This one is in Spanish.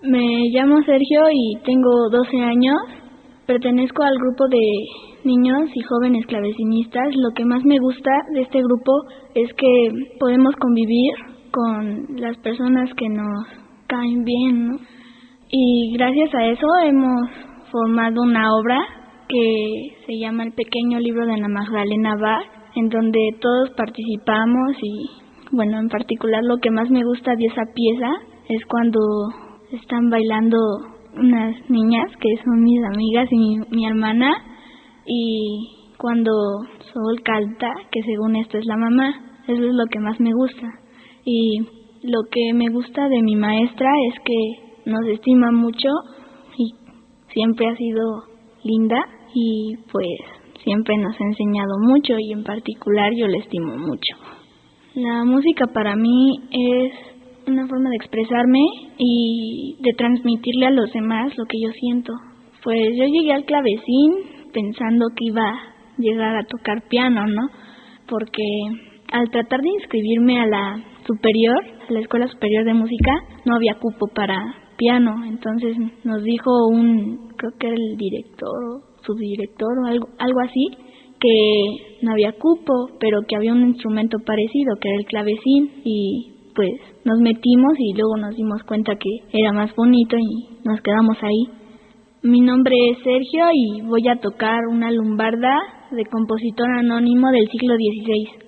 Me llamo Sergio y tengo 12 años. Pertenezco al grupo de niños y jóvenes clavecinistas. Lo que más me gusta de este grupo es que podemos convivir con las personas que nos caen bien, ¿no? Y gracias a eso hemos formado una obra que se llama El Pequeño Libro de Ana Magdalena Bach, en donde todos participamos y, bueno, en particular lo que más me gusta de esa pieza es cuando están bailando unas niñas que son mis amigas y mi hermana, y cuando Sol canta, que según esto es la mamá. Eso es lo que más me gusta. Y lo que me gusta de mi maestra es que nos estima mucho y siempre ha sido linda y pues siempre nos ha enseñado mucho, y en particular yo la estimo mucho. La música para mí es una forma de expresarme y de transmitirle a los demás lo que yo siento. Pues yo llegué al clavecín pensando que iba a llegar a tocar piano, ¿no? Porque al tratar de inscribirme a la Escuela Superior de Música, no había cupo para piano. Entonces nos dijo creo que era el director o subdirector o algo así, que no había cupo, pero que había un instrumento parecido, que era el clavecín, y pues nos metimos y luego nos dimos cuenta que era más bonito y nos quedamos ahí. Mi nombre es Sergio y voy a tocar una lumbarda de compositor anónimo del siglo XVI.